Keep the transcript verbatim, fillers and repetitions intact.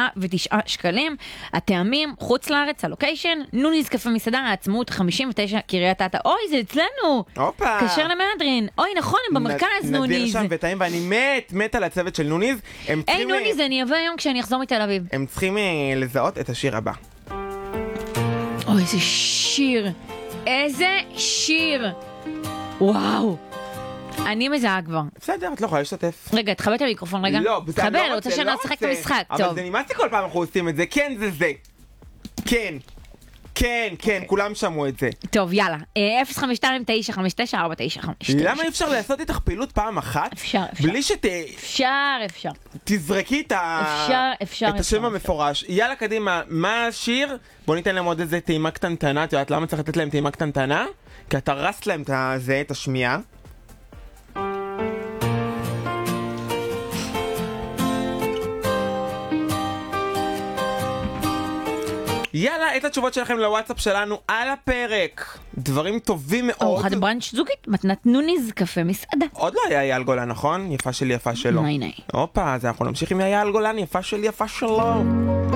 ותשעה שקלים. הטעמים, חוץ לארץ, הלוקיישן, נוניז קפה מסעדה, העצמאות חמישים ותשע, קריית אתא. אוי, זה אצלנו. הופה. כשר למהדרין. אוי, נכון, הם במרכז, נ- נדיר נוניז. שם וטעים, ואני מת, מת על הצוות של נוניז. הם היי, צריכים, נוניז, אני אבוא היום כשאני אחזור מתל אביב. הם צריכים אה, לזהות את השיר הבא. אוי, איזה שיר. איזה שיר. וואו. אני מזהה כבר. בסדר, את לא יכולה להשתתף. רגע, תחבר את המיקרופון רגע. לא, בסדר, תחבר, לא רוצה רוצה, שאני לא לא אשחק את רוצה. המשחק. אבל טוב. זה נמאס לי כל פעם אנחנו עושים את זה. כן, זה זה. כן. כן, כן, כולם שמעו את זה. טוב, יאללה. אה, אפס חמש שתיים תשע חמש תשע ארבע תשע חמש תשע. למה אי אפשר לעשות איתך פעילות פעם אחת? אפשר, אפשר. בלי אפשר, אפשר. שתזרקי את ה... אפשר, אפשר, את השם אפשר, המפורש. יאללה, קדימה, מה השיר? בוא ניתן להם עוד איזה טעימה קטנטנה. את יודעת למה צריך לתת להם טעימה קטנטנה? כי אתה רסת להם את הזה, את השמיעה. יאללה, את התשובות שלכם לוואטסאפ שלנו על הפרק. דברים טובים מאוד. ארוחת ברנץ' זוגית, מתנת נוניז, קפה מסעדה. עוד לא היה אייל גולן, נכון? יפה שלי, יפה שלו. ניי ניי. הופה, אז אנחנו נמשיך עם אייל גולן, יפה שלי, יפה שלו.